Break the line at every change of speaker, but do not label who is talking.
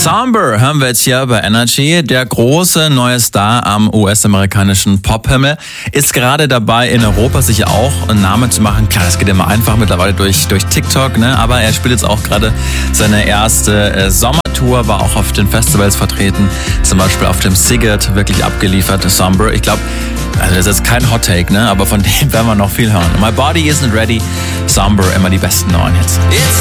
Somber hören wir jetzt hier bei Energy. Der große neue Star am US-amerikanischen Pophimmel ist gerade dabei, in Europa sich auch einen Namen zu machen. Klar, das geht immer einfach mittlerweile durch TikTok, ne? Aber er spielt jetzt auch gerade seine erste Sommertour, war auch auf den Festivals vertreten, zum Beispiel auf dem Siget wirklich abgeliefert, Somber. Ich glaube, also das ist jetzt kein Hot Take, ne? Aber von dem werden wir noch viel hören. My Body Isn't Ready, Somber, immer die besten neuen Hits.